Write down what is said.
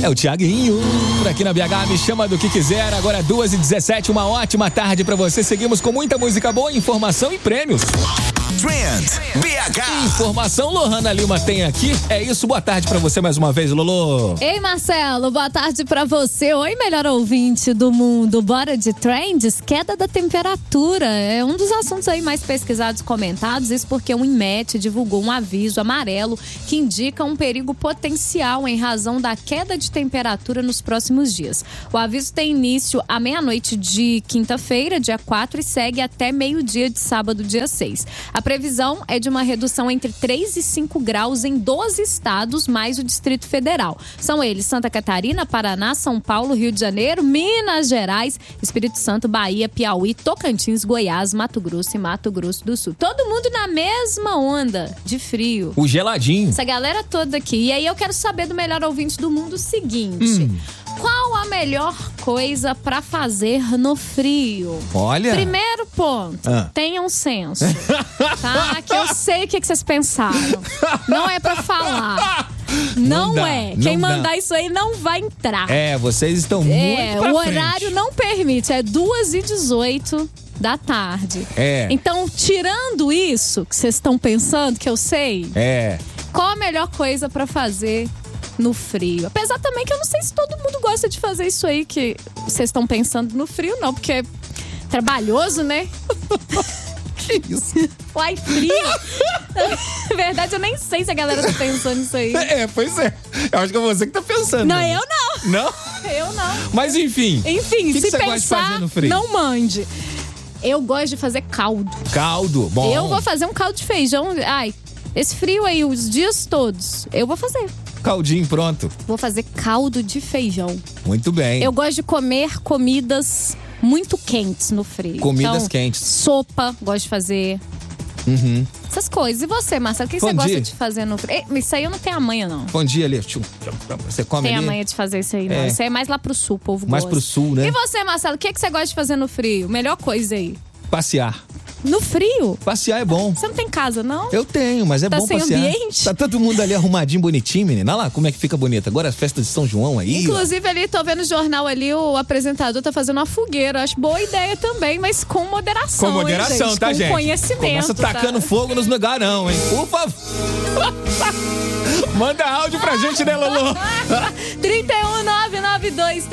É o Thiaguinho, por aqui na BH, me chama do que quiser. Agora 2h17, uma ótima tarde pra você. Seguimos com muita música boa, informação e prêmios. Trend BH. Informação, Lohana Lima tem aqui. É isso, boa tarde pra você mais uma vez, Lolo. Ei, Marcelo, boa tarde pra você. Oi, melhor ouvinte do mundo. Bora de trends? Queda da temperatura é um dos assuntos aí mais pesquisados e comentados. Isso porque o INMET divulgou um aviso amarelo que indica um perigo potencial em razão da queda de temperatura nos próximos dias. O aviso tem início à meia-noite de quinta-feira, dia 4, e segue até meio-dia de sábado, dia 6. A previsão é de uma redução entre 3 e 5 graus em 12 estados, mais o Distrito Federal. São eles Santa Catarina, Paraná, São Paulo, Rio de Janeiro, Minas Gerais, Espírito Santo, Bahia, Piauí, Tocantins, Goiás, Mato Grosso e Mato Grosso do Sul. Todo mundo na mesma onda de frio. O geladinho. Essa galera toda aqui. E aí eu quero saber do melhor ouvinte do mundo o seguinte. Qual a melhor coisa pra fazer no frio? Olha. Primeiro ponto, tenham senso, tá? Que eu sei o que vocês pensaram. Não é pra falar. Não dá, é. não Quem dá. mandar isso aí não vai entrar. É, vocês estão muito pra o frente. horário não permite. É 2h18 da tarde. É. Então, tirando isso que vocês estão pensando, que eu sei, qual a melhor coisa pra fazer no frio? Apesar também que eu não sei se todo mundo gosta de fazer isso aí que vocês estão pensando no frio, não, porque é trabalhoso, né? Que isso? Uai, frio. Na verdade, eu nem sei se a galera tá pensando nisso aí. Pois é. Eu acho que é você que tá pensando. Não, eu não. Não? Eu não. Mas enfim. Enfim, que se você pensar, gosta de fazer no frio? não mande. Eu gosto de fazer caldo. Caldo, bom. Eu vou fazer um caldo de feijão. Ai, esse frio aí, os dias todos, eu vou fazer. Caldinho pronto. Vou fazer caldo de feijão. Muito bem. Eu gosto de comer comidas muito quentes no frio. Comidas então, quentes. Sopa, gosto de fazer. Essas coisas. E você, Marcelo? O que você gosta de fazer no frio? Isso aí eu não tenho a manha, não. Bom dia, ali. Você come Tem ali? a manha de fazer isso aí, não. Isso aí é mais lá pro sul, o povo Mais gosta. pro sul, né? E você, Marcelo? O que você gosta de fazer no frio? Melhor coisa aí. Passear. No frio? Passear é bom. Você não tem casa, não? Eu tenho, mas é Tá bom sem passear. ambiente? Tá todo mundo ali arrumadinho, bonitinho, menina. Olha lá como é que fica bonito. Agora a festa de São João aí. Inclusive ali, tô vendo o jornal ali, o apresentador tá fazendo uma fogueira. Acho boa ideia também, mas com moderação. Com moderação, hein, gente? tá, gente? Com conhecimento. Começa tacando fogo nos lugares, não, hein? Por favor. Manda áudio pra gente, né, Lolo? 31992